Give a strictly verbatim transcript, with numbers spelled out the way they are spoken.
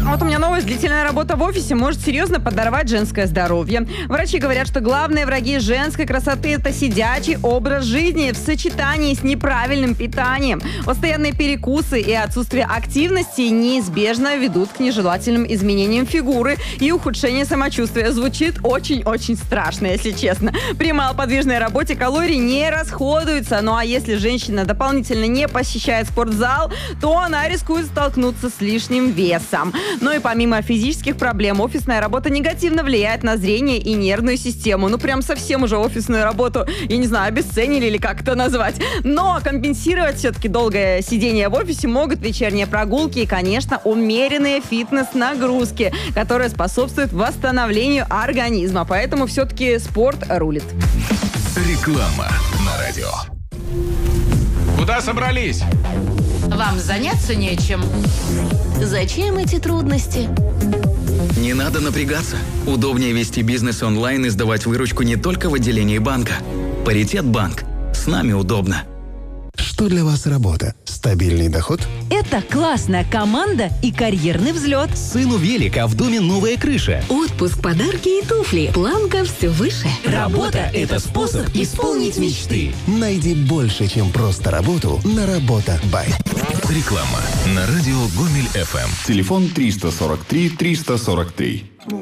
Вот у меня новость. Длительная работа в офисе может серьезно подорвать женское здоровье. Врачи говорят, что главные враги женской красоты – это сидячий образ жизни в сочетании с неправильным питанием. Постоянные перекусы и отсутствие активности неизбежно ведут к нежелательным изменениям фигуры и ухудшению самочувствия. Звучит очень-очень страшно, если честно. При малоподвижной работе калории не расходуются. Ну а если женщина дополнительно не посещает спортзал, то она рискует столкнуться с лишним весом. Ну и помимо физических проблем, офисная работа негативно влияет на зрение и нервную систему. Ну прям совсем уже офисную работу, я не знаю, обесценили или как это назвать. Но компенсировать все-таки долгое сидение в офисе могут вечерние прогулки и, конечно, умеренные фитнес-нагрузки, которые способствуют восстановлению организма. Поэтому все-таки спорт рулит. Реклама на радио. Куда собрались? Вам заняться нечем. Зачем эти трудности? Не надо напрягаться. Удобнее вести бизнес онлайн и сдавать выручку не только в отделении банка. Паритет банк. С нами удобно. Что для вас работа? Стабильный доход? Это классная команда и карьерный взлет. Сыну велик, а в доме новая крыша. Отпуск, подарки и туфли. Планка все выше. Работа – это способ исполнить мечты. Найди больше, чем просто работу на Работа Бай. Реклама на радио Гомель эф эм. Телефон триста сорок три триста сорок три.